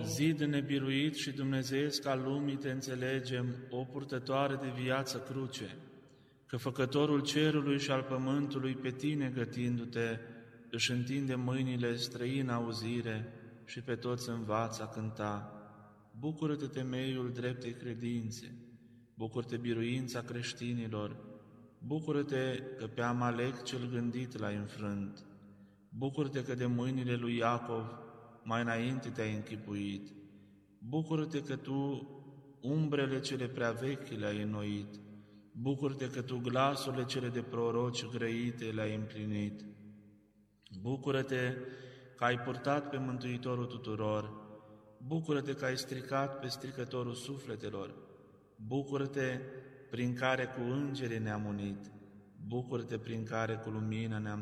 zid nebiruit și dumnezeiesc al lumii, te înțelegem, o purtătoare de viață cruce, că Făcătorul cerului și al pământului, pe tine gătindu-te, își întinde mâinile străină auzire și pe toți învață a cânta. Bucură-te, temeiul dreptei credințe, bucură-te, biruința creștinilor, bucură-te că pe Amalec cel gândit l-ai înfrânt, bucură-te că de mâinile lui Iacov mai înainte te-ai închipuit, bucură-te că tu umbrele cele prea vechi le-ai înnoit, bucură-te că tu glasurile cele de proroci grăite le-ai împlinit, bucură-te că ai purtat pe Mântuitorul tuturor, bucură-te că ai stricat pe stricătorul sufletelor, bucură-te prin care cu îngerii ne-am unit, bucură-te prin care cu lumina ne-am